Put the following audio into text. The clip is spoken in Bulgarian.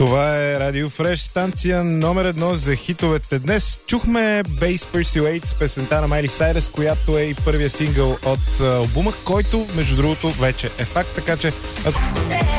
Това е Радио Фреш, станция номер 1 за хитовете. Днес чухме Bass Pursuade с песента на Майли Сайръс, която е и първия сингъл от албума, който, между другото, вече е факт, така че